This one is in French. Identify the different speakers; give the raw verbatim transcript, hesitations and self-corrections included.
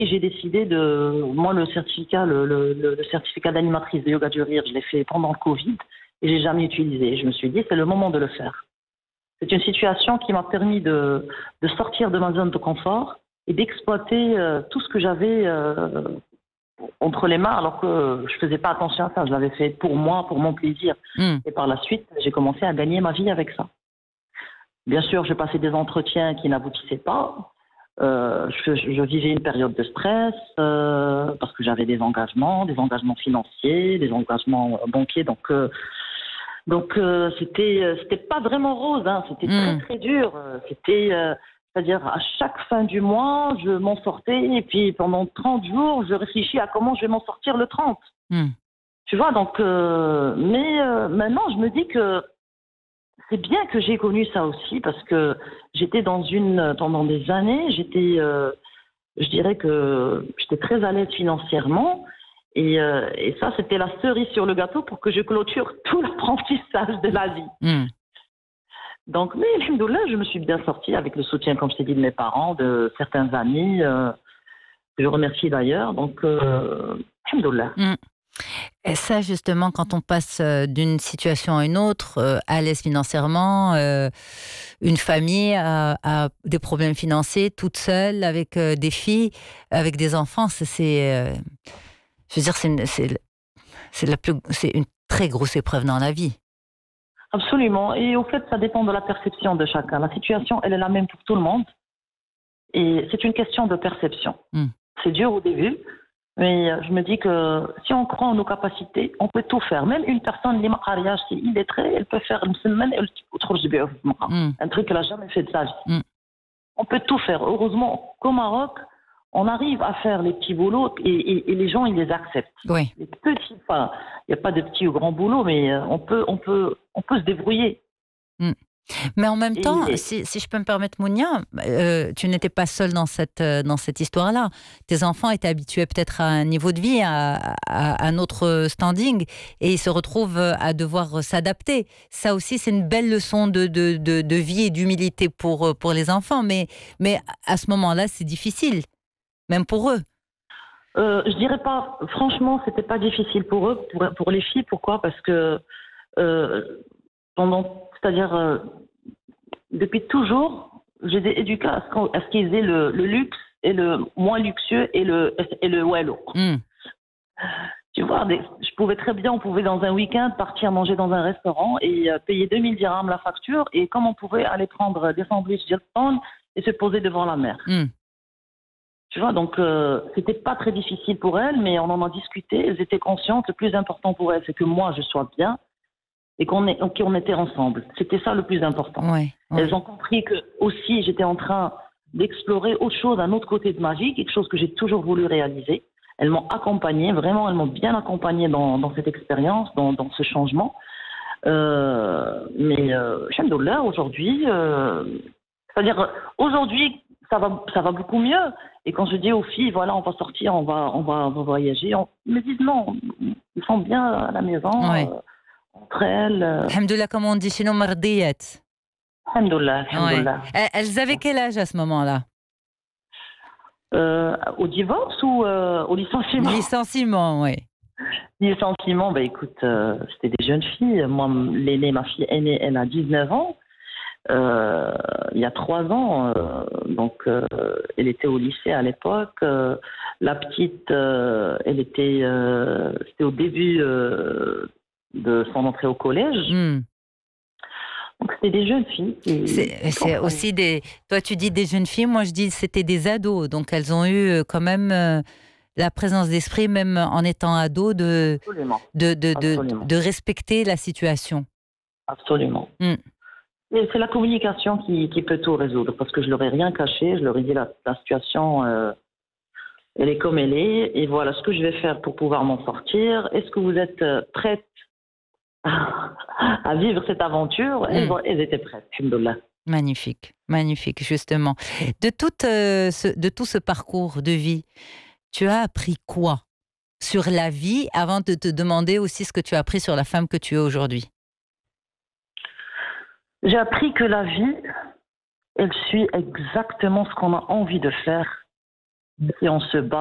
Speaker 1: et j'ai décidé de... Moi, le certificat, le, le, le certificat d'animatrice de yoga du rire, je l'ai fait pendant le Covid et j'ai jamais utilisé. Je me suis dit, c'est le moment de le faire. C'est une situation qui m'a permis de, de sortir de ma zone de confort et d'exploiter euh, tout ce que j'avais euh, entre les mains, alors que je faisais pas attention à ça. Je l'avais fait pour moi, pour mon plaisir.
Speaker 2: Mm.
Speaker 1: Et par la suite, j'ai commencé à gagner ma vie avec ça. Bien sûr, j'ai passé des entretiens qui n'aboutissaient pas. Euh, je, je vivais une période de stress euh, parce que j'avais des engagements, des engagements financiers, des engagements banquiers. Donc, euh, donc euh, c'était, c'était pas vraiment rose. Hein, c'était
Speaker 2: Mm.
Speaker 1: très très dur. C'était, euh, c'est-à-dire à chaque fin du mois, je m'en sortais et puis pendant trente jours, je réfléchis à comment je vais m'en sortir le trente.
Speaker 2: Mm.
Speaker 1: Tu vois, donc, euh, mais euh, maintenant, je me dis que c'est bien que j'ai connu ça aussi parce que j'étais dans une, pendant des années, j'étais, euh, je dirais que j'étais très à l'aise financièrement et, euh, et ça, c'était la cerise sur le gâteau pour que je clôture tout l'apprentissage de la vie.
Speaker 2: Mm.
Speaker 1: Donc, mais alhamdoulilah, je me suis bien sortie avec le soutien, comme je t'ai dit, de mes parents, de certains amis, euh, que je remercie d'ailleurs. Donc, euh, alhamdoulilah.
Speaker 2: Mm. Et ça, justement, quand on passe euh, d'une situation à une autre, euh, à l'aise financièrement, euh, une famille a, a des problèmes financiers, toute seule, avec euh, des filles, avec des enfants, c'est, c'est euh, je veux dire, c'est une, c'est, c'est, la plus, c'est une très grosse épreuve dans la vie.
Speaker 1: Absolument. Et au fait, ça dépend de la perception de chacun. La situation, elle est la même pour tout le monde. Et c'est une question de perception.
Speaker 2: Mm.
Speaker 1: C'est dur au début, mais je me dis que si on croit en nos capacités, on peut tout faire. Même une personne, si illettrée, elle peut faire une semaine,
Speaker 2: Mm.
Speaker 1: un truc qu'elle n'a jamais fait de sa vie.
Speaker 2: Mm.
Speaker 1: On peut tout faire. Heureusement qu'au Maroc, on arrive à faire les petits boulots et, et, et les gens, ils les acceptent.
Speaker 2: Oui.
Speaker 1: Les petits, enfin, il n'y a pas de petits ou grands boulots, mais on peut, on peut, on peut se débrouiller.
Speaker 2: Mm. Mais en même
Speaker 1: Et-
Speaker 2: temps,
Speaker 1: et-
Speaker 2: si, si je peux me permettre, Mounia, euh, tu n'étais pas seule dans cette, euh, dans cette histoire-là. Tes enfants étaient habitués peut-être à un niveau de vie, à, à, à notre standing, et ils se retrouvent à devoir s'adapter. Ça aussi, c'est une belle leçon de, de, de, de vie et d'humilité pour, pour les enfants. Mais, mais à ce moment-là, c'est difficile, même pour eux.
Speaker 1: Euh, je dirais pas, franchement, c'était pas difficile pour eux, pour, pour les filles. Pourquoi? Parce que euh, pendant, c'est-à-dire euh, depuis toujours, je les ai éduqués à ce, qu'on- à ce qu'ils aient le, le luxe et le moins luxueux et le et le wello.
Speaker 2: Mm.
Speaker 1: Tu vois, des- je pouvais très bien, on pouvait dans un week-end partir manger dans un restaurant et euh, payer deux mille dirhams la facture, et comme on pouvait aller prendre des sandwichs Hilton et se poser devant la mer.
Speaker 2: Mm.
Speaker 1: Tu vois, donc euh, c'était pas très difficile pour elles, mais on en a discuté. Elles étaient conscientes. Le plus important pour elles, c'est que moi je sois bien et qu'on est, qu'on était ensemble. C'était ça le plus important.
Speaker 2: Ouais, ouais.
Speaker 1: Elles ont compris que aussi j'étais en train d'explorer autre chose, un autre côté de ma vie, quelque chose que j'ai toujours voulu réaliser. Elles m'ont accompagnée, vraiment, elles m'ont bien accompagnée dans, dans cette expérience, dans, dans ce changement. Euh, mais euh, alhamdoulilah, aujourd'hui, euh, c'est-à-dire aujourd'hui, ça va, ça va beaucoup mieux. Et quand je dis aux filles, voilà, on va sortir, on va, on va, on va voyager, on, ils me disent non, ils sont bien à la maison,
Speaker 2: Ouais.
Speaker 1: euh, entre elles. Euh,
Speaker 2: Alhamdoulilah, comme on dit chez nous, mardiyat.
Speaker 1: alhamdoulilah,
Speaker 2: Ouais.
Speaker 1: alhamdoulilah.
Speaker 2: Elles- Elles avaient quel âge à ce moment-là?
Speaker 1: Euh, au divorce ou euh, au licenciement?
Speaker 2: Licenciement, oui.
Speaker 1: Licenciement, bah écoute, euh, c'était des jeunes filles. Moi, l'aînée, ma fille aînée, elle a dix-neuf ans. Euh, il y a trois ans, euh, donc euh, elle était au lycée à l'époque. Euh, la petite, euh, elle était, euh, c'était au début euh, de son entrée au collège.
Speaker 2: Mm.
Speaker 1: Donc c'était des jeunes filles. Qui,
Speaker 2: C'est,
Speaker 1: qui
Speaker 2: c'est
Speaker 1: comprenaient.
Speaker 2: aussi des. Toi, tu dis des jeunes filles, moi je dis c'était des ados. Donc elles ont eu euh, quand même euh, la présence d'esprit, même en étant ados, de,
Speaker 1: Absolument,
Speaker 2: de, de, de,
Speaker 1: absolument,
Speaker 2: de respecter la situation.
Speaker 1: absolument.
Speaker 2: Mm.
Speaker 1: Et c'est la communication qui, qui peut tout résoudre, parce que je leur ai rien caché. Je leur ai dit la, la situation. Euh, Elle est comme elle est, et voilà ce que je vais faire pour pouvoir m'en sortir. Est-ce que vous êtes euh, prêtes à, à vivre cette aventure? elles,
Speaker 2: Mm.
Speaker 1: elles étaient prêtes, alhamdoulilah.
Speaker 2: Magnifique, magnifique, justement. De, toute, euh, ce, de tout ce parcours de vie, tu as appris quoi sur la vie avant de te demander aussi ce que tu as appris sur la femme que tu es aujourd'hui?
Speaker 1: J'ai appris que la vie, elle suit exactement ce qu'on a envie de faire Et on se bat